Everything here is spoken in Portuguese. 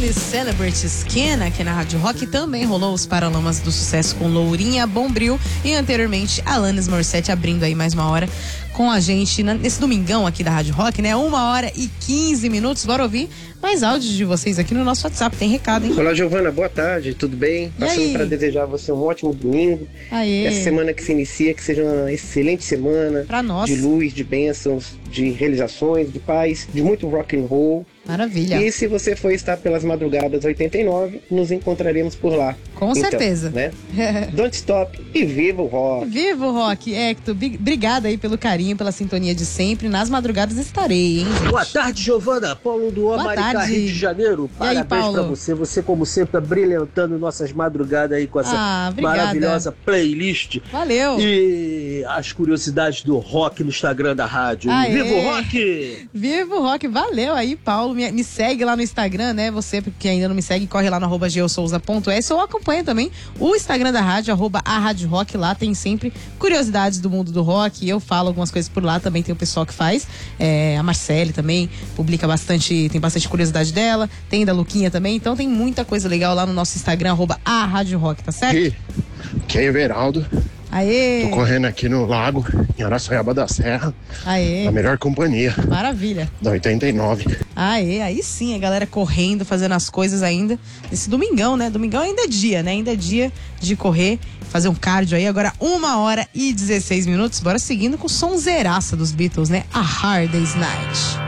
Stone Celebrity Skin aqui na Rádio Rock. Também rolou os Paralamas do Sucesso com Lourinha Bombril. E anteriormente, Alanis Morissette abrindo aí mais uma hora com a gente nesse domingão aqui da Rádio Rock, né? 1h15. Bora ouvir mais áudios de vocês aqui no nosso WhatsApp. Tem recado, hein? Olá, Giovana, boa tarde, tudo bem? Passando para desejar a você um ótimo domingo. Aê. Essa semana que se inicia, que seja uma excelente semana. Pra nós. De luz, de bênçãos, de realizações, de paz, de muito rock and roll. Maravilha. E se você for estar pelas madrugadas 89, nos encontraremos por lá. Com certeza. Né? Don't stop e viva o rock. Viva o rock, Hector. Obrigada aí pelo carinho, pela sintonia de sempre. Nas madrugadas estarei, hein, gente? Boa tarde, Giovana. Paulo do Maricá, Rio de Janeiro. Parabéns pra você. Você, como sempre, brilhantando nossas madrugadas aí com essa maravilhosa playlist. Valeu. E as curiosidades do rock no Instagram da rádio. Aê. Viva o rock! Viva o rock. Valeu aí, Paulo. Me segue lá no Instagram, né? Você que ainda não me segue, corre lá no @geosouza.s ou acompanha também o Instagram da rádio, @a Rádio Rock. Lá tem sempre curiosidades do mundo do rock. Eu falo algumas coisas por lá, também tem o pessoal que faz. A Marcele também publica bastante, tem bastante curiosidade dela. Tem da Luquinha também. Então tem muita coisa legal lá no nosso Instagram, @a Rádio Rock, tá certo? Aqui é Everaldo. Aê! Tô correndo aqui no lago, em Araçoiaba da Serra. Aê! Na melhor companhia. Maravilha. Da 89. Aê, aí sim, a galera correndo, fazendo as coisas ainda. Nesse domingão, né? Domingão ainda é dia, né? Ainda é dia de correr, fazer um cardio aí. Agora 1h16. Bora seguindo com o sonzeiraça dos Beatles, né? A Hard Day's Night.